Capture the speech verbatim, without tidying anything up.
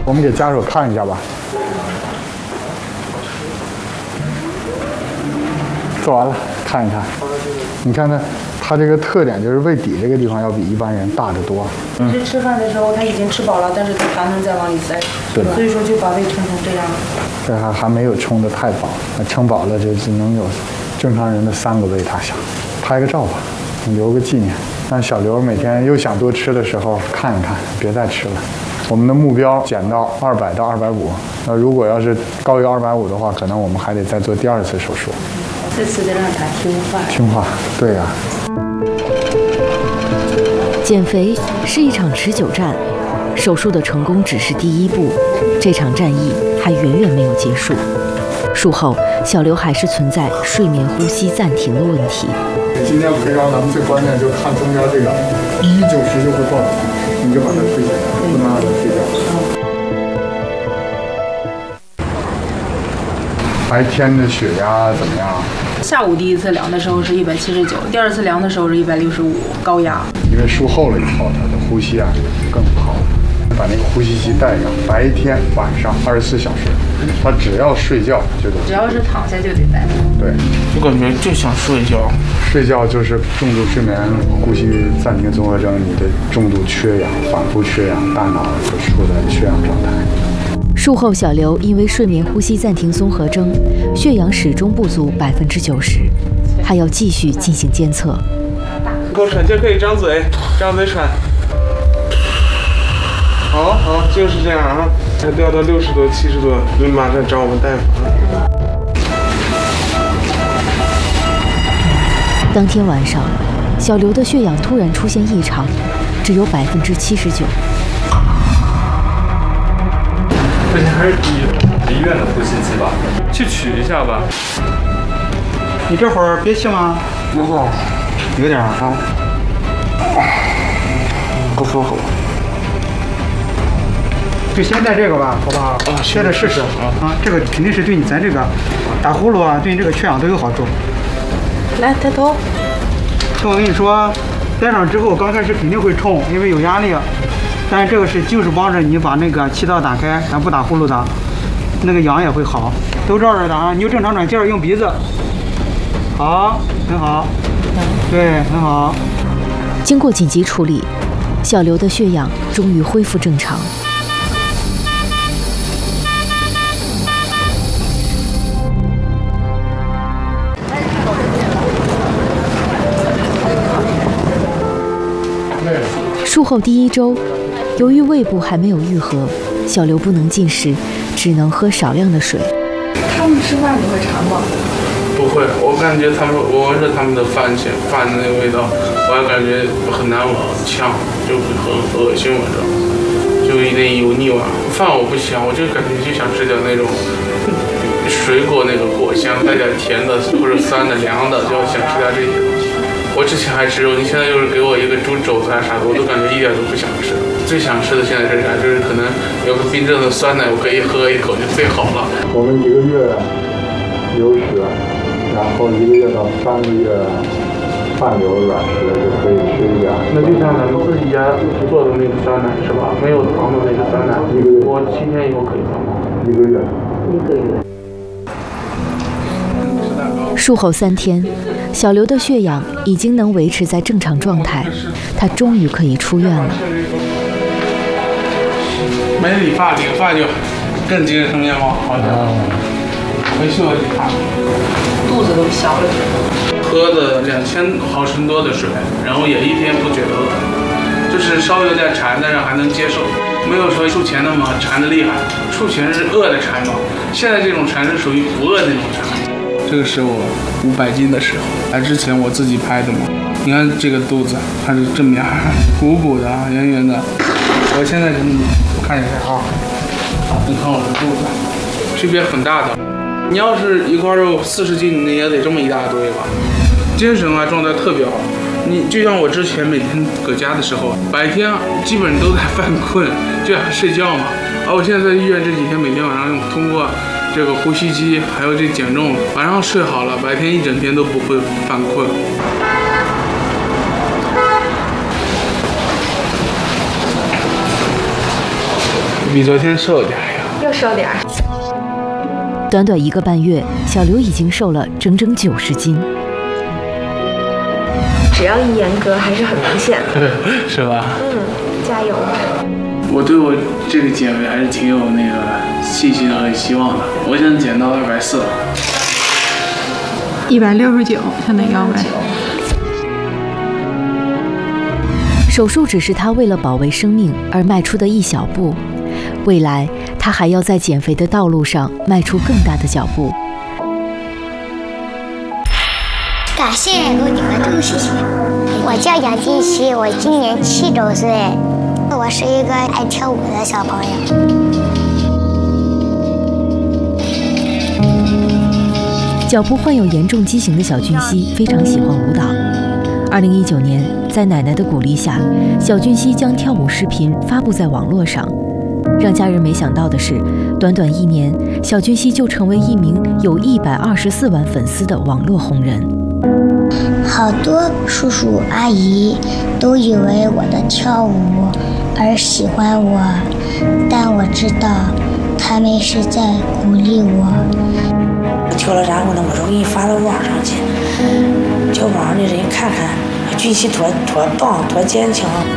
我们给家属看一下吧。做完了，看一看。你看它，它这个特点就是胃底这个地方要比一般人大得多。 嗯。是吃饭的时候他已经吃饱了，但是他还能再往里塞。 对。 所以说就把胃撑成这样。 这还还没有撑得太饱，那撑饱了就只能有正常人的三个胃大小。拍个照吧，留个纪念。让小刘每天又想多吃的时候看一看，别再吃了。我们的目标减到二百到二百五，那如果要是高于二百五的话，可能我们还得再做第二次手术。 这次得让他听话。 听话，对呀、啊。 减肥是一场持久战，手术的成功只是第一步，这场战役还远远没有结束。术后，小刘还是存在睡眠呼吸暂停的问题。 今天培养咱们最关键就看中间这个，一九十就会报警，你就把它推起来，不能让它睡觉。白天的血压怎么样？ 下午第一次量的时候是一百七十九，第二次量的时候是一百六十五，高压。 因为术后了以后，他的呼吸啊更好。把那个呼吸机带上，白天晚上二十四小时，他只要睡觉就得。 只要是躺下就得带。 对， 我感觉就想睡觉。 睡觉就是重度睡眠呼吸暂停综合征，你的重度缺氧、反复缺氧，大脑就处在缺氧状态。 术后，小刘因为睡眠呼吸暂停综合征，血氧始终不足百分之九十，还要继续进行监测。 给我喘气可以张嘴，张嘴喘。好好，就是这样啊，才掉到六十多、七十多，你马上找我们大夫啊。 当天晚上，小刘的血氧突然出现异常，只有百分之七十九。 这些还是医医院的呼吸机吧，去取一下吧。 你这会儿憋气吗？ 有点， 有点啊， 不舒服。 就先带这个吧，好不好？啊，带着试试啊。啊，这个肯定是对你咱这个打呼噜啊，对你这个缺氧都有好处。 来，抬头。 这我跟你说，戴上之后刚开始肯定会冲，因为有压力。但是这个是就是帮着你把那个气道打开，咱不打呼噜的，那个氧也会好。都照着的啊，你就正常喘气儿，用鼻子。好，很好。对，很好。 经过紧急处理，小刘的血氧终于恢复正常。术后第一周，由于胃部还没有愈合，小刘不能进食，只能喝少量的水。 他们吃饭你会馋吗？ 不会，我感觉他们，我闻着他们的饭前饭的那个味道，我还感觉很难闻，呛，就很恶心闻着，就有点油腻味。饭我不香，我就感觉就想吃点那种水果那个果香，带点甜的或者酸的、凉的，就想吃点这些东西。我之前还吃肉，你现在又是给我一个猪肘子啊啥的，我都感觉一点都不想吃。最想吃的现在是啥？就是可能有个冰镇的酸奶，我可以喝一口就最好了。 我们一个月流食，然后一个月到三个月半流软食就可以吃一点。 那就像咱们自己家做的那个酸奶是吧？没有糖的那个酸奶，一个月我七天以后可以喝吗？ 一个月。 一个月。 术后三天，小刘的血氧已经能维持在正常状态，他终于可以出院了。 没理发，理个发就更精神面貌好点了。回去我理发， 肚子都小了。 喝了两千毫升多的水，然后也一天不觉得饿，就是稍微有点馋，但是还能接受，没有说术前那么馋的厉害。术前是饿的馋嘛，现在这种馋是属于不饿那种馋。这个是我五百斤的时候，来之前我自己拍的嘛。你看这个肚子还是正面，鼓鼓的啊，圆圆的。我现在真的，我看一下啊，你看我的肚子，区别很大的。你要是一块肉四十斤，你也得这么一大堆吧。精神啊，状态特别好。你就像我之前每天搁家的时候，白天基本都在犯困，就想睡觉嘛。而我现在在医院这几天，每天晚上通过这个呼吸机，还有这减重，晚上睡好了，白天一整天都不会犯困。 比昨天瘦点呀， 又瘦点儿。 短短一个半月，小刘已经瘦了整整九十斤。 只要一严格，还是很明显的， 是吧？ 嗯，加油！ 我对我这个减肥还是挺有那个信心和希望的。我想减到二百四， 一百六十九，现在腰围。 手术只是他为了保卫生命而迈出的一小步，未来他还要在减肥的道路上迈出更大的脚步。 感谢给你们东西。我叫杨金熙，我今年七周岁，我是一个爱跳舞的小朋友。 脚部患有严重畸形的小俊熙非常喜欢舞蹈。二零一九年，在奶奶的鼓励下，小俊熙将跳舞视频发布在网络上。让家人没想到的是，短短一年，小俊熙就成为一名有一百二十四万粉丝的网络红人。 好多叔叔阿姨都以为我的跳舞而喜欢我，但我知道他们是在鼓励我。 我跳了，然后呢，我说给你发到网上去，叫网上的人看看，俊熙多多棒，多坚强。